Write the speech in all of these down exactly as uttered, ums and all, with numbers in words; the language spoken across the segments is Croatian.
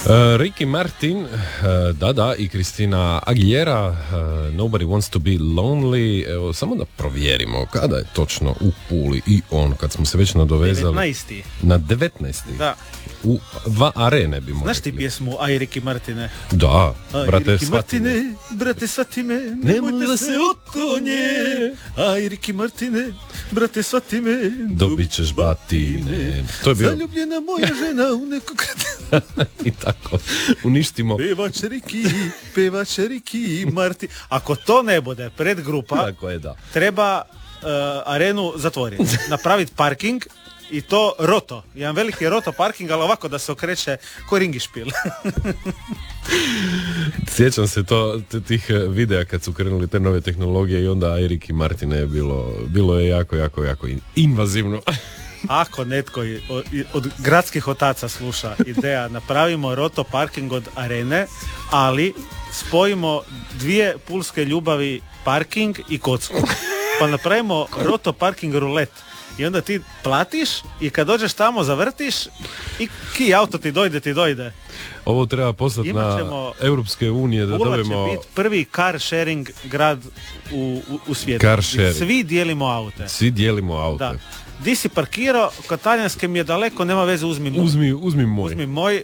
Ricky Martin, uh, da, da, i Christina Aguilera, uh, Nobody Wants to Be Lonely. Evo, samo da provjerimo kada je točno u Puli i on, kad smo se već nadovezali. devetnaesti Na devetnaesti Da. U dva arene bi mogli. Znaš ti pjesmu Aj Ricky Martine? Da, Aj, brate, Ricky shvati me. Martine, brate, shvati me, nemoj da se okonje. Aj, Ricky Martine, brate, shvati me, Dobit ćeš batine. To je bio. zaljubljena moja žena u nekog... I tako, uništimo. Pevač Ricky, pevač Ricky Martin. Ako to ne bude predgrupa, Tako je, da. treba uh, arenu zatvoriti. Napraviti parking i to roto. Jedan veliki roto parking, ali ovako da se okreće ko ringišpil. Sjećam se to, t- tih videa kad su krenuli te nove tehnologije i onda Erik i Martine je bilo, bilo je jako, jako, jako in- invazivno. Ako netko i- od, i- od gradskih otaca sluša ideja, napravimo roto parking od arene, ali spojimo dvije pulske ljubavi, parking i kocku. Pa napravimo roto parking rulet. I onda ti platiš i kad dođeš tamo zavrtiš i ki auto ti dojde, ti dojde. Ovo treba poslati Imat na ćemo- Europske unije da Pula će dobijemo biti prvi car sharing grad u, u, u svijetu. Car Gdje sharing. Svi dijelimo aute. svi dijelimo aute. Da. Di si parkirao, kod talijanske mi je daleko, nema veze, uzmi moj. Uzmi, uzmi moj. Uzmi moj.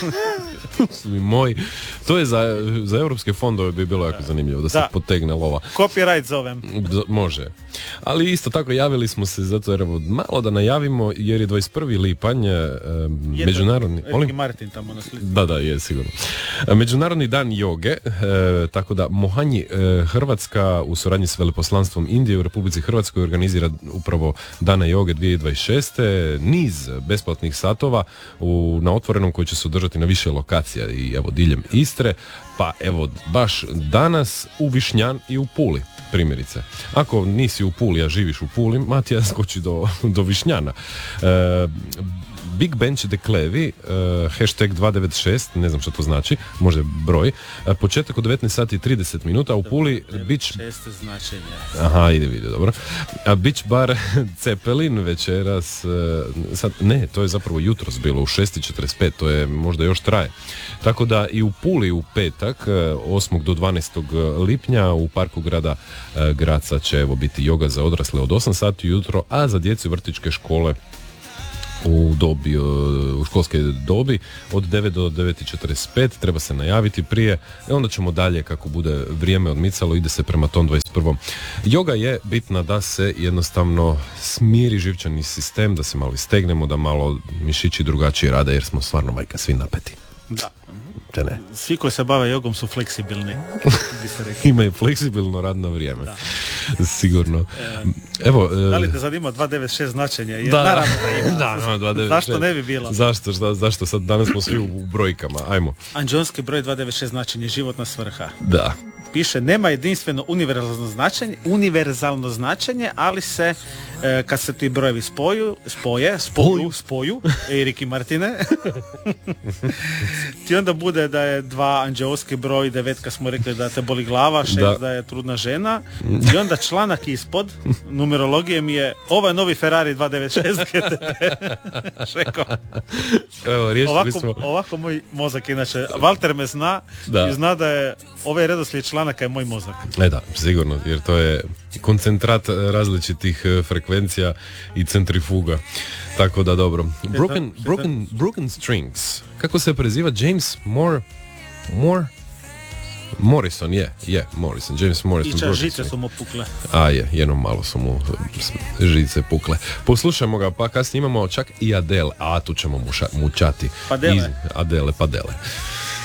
Uzmi moj. To je za, za europske fondove bi bilo jako zanimljivo da se Da. potegne lova. Copyright zovem. D- Može. Ali isto tako javili smo se zato jer evo, malo da najavimo jer je dvadeset prvi lipanj e, međunarodni... Ricky Molim? Martin tamo na slici. Da, da, je sigurno. E, Međunarodni dan joge, e, tako da Mohanji e, Hrvatska u suradnji s veleposlanstvom Indije u Republici Hrvatskoj organizira upravo dana joge dvije tisuće dvadeset šeste. Niz besplatnih satova u, na otvorenom koji će se održati na više lokacija i evo diljem Istre. Pa evo baš danas u Višnjan i u Puli. Primjerice. Ako nisi u Puli, a živiš u Puli, Matija skoči do, do Višnjana. E, Big Bench de Klevi, uh, hashtag dva devet šest, ne znam što to znači, možda je broj, uh, početak u devetnaest sati i trideset minuta, u Puli Beach... Šeste značenje. Aha, ide video, dobro. A Beach Bar Cepelin večeras, uh, sad, ne, to je zapravo jutros bilo u šest i četrdeset pet, to je možda još traje. Tako da i u Puli u petak, uh, osmog do dvanaestog lipnja, u parku grada uh, Graca će evo biti joga za odrasle od osam sati ujutro, a za djecu vrtićke škole u dobi, u školske dobi od devet do devet i četrdeset pet, treba se najaviti prije i onda ćemo dalje kako bude vrijeme odmicalo, ide se prema tom dvadeset prvom. Joga je bitna da se jednostavno smiri živčani sistem, da se malo istegnemo, da malo mišići drugačije rade jer smo stvarno majka svi napeti. Da. Te ne. Svi koji se bave jogom su fleksibilni. Bi se rekli. Imaju fleksibilno radno vrijeme. Da. Sigurno. Evo, Da li te zanima dva devet šest značenje? Jer Da. naravno da ima. Da, no, dva devet šest. Zašto ne bi bilo? Zašto, šta, zašto sad danas smo svi u brojkama, ajmo. Anđonski broj dva devet šest značenje životna svrha. Da. Piše nema jedinstveno univerzalno značenje, univerzalno značenje, ali se e, kad se ti brojevi spoju, spoje, spoju, spoju, Erik i Martine, ti onda bude da je dva anđeoski broj, devetka smo rekli da te boli glava, šest da, da je trudna žena, i onda članak ispod numerologije mi je ovo je novi Ferrari dva devet šest G T P. Šeko. Evo, riješili Ovako, smo. ovako moj mozak inače. Walter me zna Da. i zna da je ovaj redoslijed članaka je moj mozak. E da, sigurno, jer to je koncentrat različitih e, frekvencija i centrifuga. Tako da dobro. Broken, broken, broken Strings. Kako se preziva James Moore? Moore? Morrison, je, je, Morrison, James Morrison. I čak Broken žice Strings. su mu pukle. A je, jedno malo su mu žice pukle. Poslušajmo ga, pa kasnije imamo čak i Adele, a tu ćemo muša, mučati. Padele. I, Adele, padele.